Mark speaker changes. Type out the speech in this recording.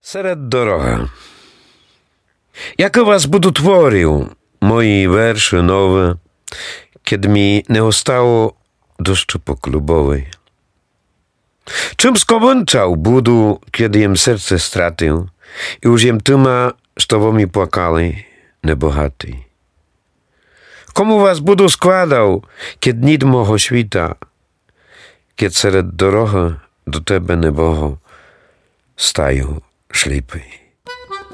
Speaker 1: Серед дорога. Як вас буду творив мої верші нові, kiedy mi nie ostało deszczu poklubowej. Czym skończał budu, kiedy jem serce stratył i już jem tyma, što mi płakali, nebohaty. Komu was budu składał, kiedy nit moho świta, kiedy sered doroga do tebe neboho stają ślipy.